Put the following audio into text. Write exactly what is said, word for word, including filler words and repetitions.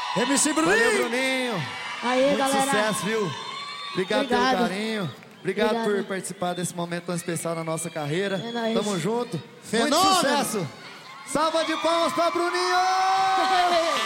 M C Bruninho. Valeu, Bruninho. Aí, muito galera. sucesso, viu? Obrigado, Obrigado. pelo carinho. Obrigado, Obrigado por participar desse momento tão especial na nossa carreira. É nóis. Tamo junto. Fenômeno. Muito sucesso. Salva de palmas pra Bruninho!